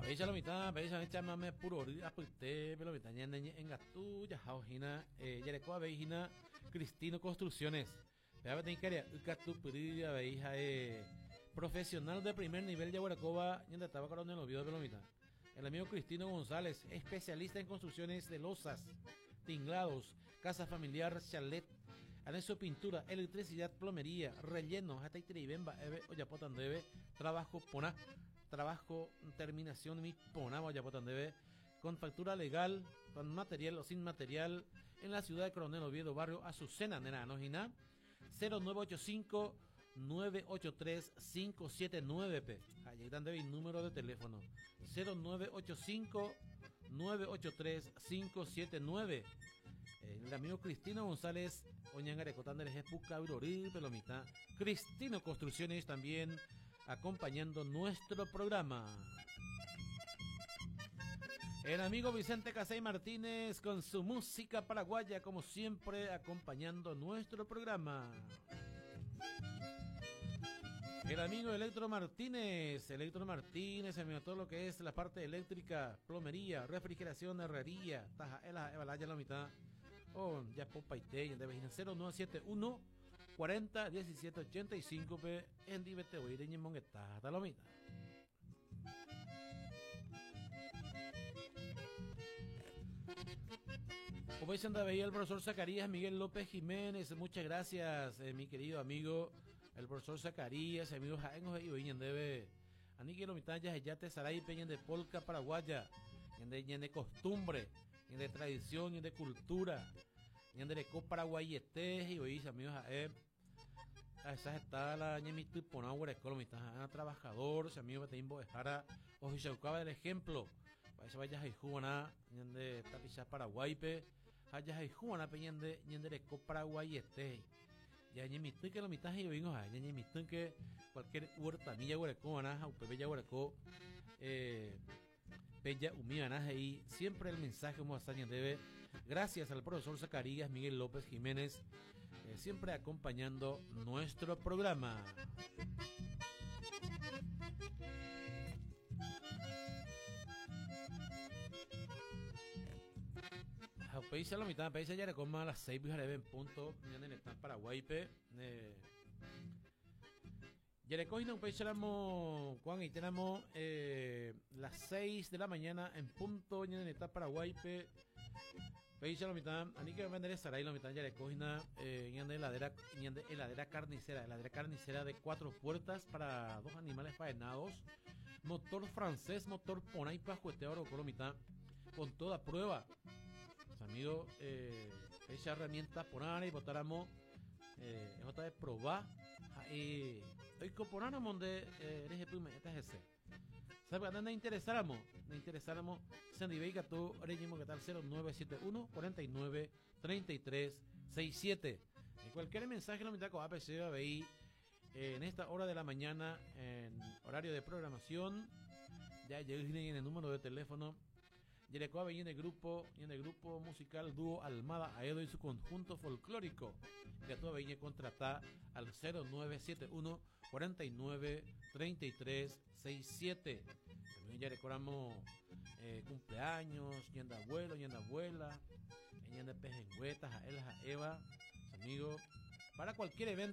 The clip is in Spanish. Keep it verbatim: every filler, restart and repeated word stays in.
Veisa la mitad, veisa me chamame puro apute, pero mitad en engatu ya jaujina, eh ya le coa veijina Cristino Construcciones. Vea ten caria, ukatu purida veija eh profesional de primer nivel de Guaracoba, y en estaba coronel Oviedo de Pelomita. El amigo Cristino González, especialista en construcciones de losas, tinglados, casa familiar, chalet, anexo pintura, electricidad, plomería, relleno, hasta itribemba, eve, oyapotandebe, trabajo pona, trabajo, terminación, mi pona, oyapotandebe, con factura legal, con material o sin material, en la ciudad de Coronel Oviedo, barrio Azucena, nena, no gina, cero nueve ocho cinco nueve ocho tres cinco siete nueve p. Ahí están de número de teléfono cero nueve ocho cinco nueve ocho tres cinco siete nueve. El amigo Cristino González Oñangarecotándeles es Pucabrori Pelomita. Cristino Construcciones también acompañando nuestro programa. El amigo Vicente Casey Martínez con su música paraguaya, como siempre, acompañando nuestro programa. El amigo Electro Martínez, Electro Martínez, amigo, todo lo que es la parte eléctrica, plomería, refrigeración, herrería, taja, ela, evalaya la mitad, oh, ya popa y te, ya debe ir cero nueve siete uno cuarenta diecisiete ochenta y cinco p en Divete o Ireñe Mongueta, hasta la mitad. Como dicen de veía el profesor Zacarías Miguel López Jiménez, muchas gracias, eh, mi querido amigo, el profesor Zacarías, amigos Jaengos y Oiñen debe, Aniquilo Mitaya, Yate Saray, Peñen de Polca Paraguaya, en de, de costumbre, en de tradición, en de cultura, en de co paraguayete y oís, amigos Jaem, a esas está la ñemitu ponagua escuela mitad trabajador, si amigo te imbo dejara, ojo se buscaba el ejemplo, para eso vayas a Juana, en de tapiza Paraguaype, hayas a Juana Peñen de en de co paraguayete. Ya ñemitu que lo mitad y vengo a ya ñemitu que cualquier huerta milla hueco anaja upe ya hueco eh bella humía anaja y siempre el mensaje como hazaña debe gracias al profesor Zacarías Miguel López Jiménez eh, siempre acompañando nuestro programa. País a la mitad, país ya le coma a las seis en punto, en el Paraguaype. Eh, ya le cogí un país éramos Juan y tenemos eh, las seis de la mañana en punto en el Paraguaype. País a la mitad, a mí que vender esa la mitad ya le cogí una eh, en heladera, en heladera carnicera, heladera carnicera de cuatro puertas para dos animales faenados, motor francés, motor ponaipa, jugueteador o colomita, con toda prueba. Amigos, eh, esa herramienta poner y botáramos eh, es otra de probar y hoy componáramos de eres el primer este es ese sabe cuando nos interesáramos nos interesáramos Sandy Veiga tú orejimo que tal cero nueve siete uno cuarenta y nueve treinta y tres sesenta y siete en cualquier mensaje lo mitad con A P C va a ver en esta hora de la mañana en horario de programación ya llegué en el número de teléfono Yerecoa y en el grupo y en el grupo musical dúo Almada Aedo y su conjunto folclórico que toda veña contrata al cero nueve siete uno cuarenta y nueve treinta y tres sesenta y siete. También ya recordamos eh, cumpleaños, yenda abuelo, yenda abuela, yenda pejengüetas, a él, a Eva, amigos, para cualquier evento.